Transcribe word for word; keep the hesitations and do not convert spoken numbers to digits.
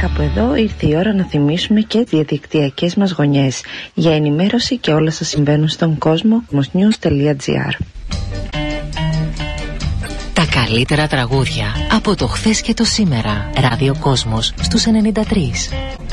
Κάπου εδώ ήρθε η ώρα να θυμίσουμε και τις διαδικτυακές μας γωνιές. Για ενημέρωση και όλα σας συμβαίνουν στον κόσμο, cosmosnews τελεία gr. Τα καλύτερα τραγούδια από το χθες και το σήμερα. Ράδιο Κόσμος στους ενενήντα τρία.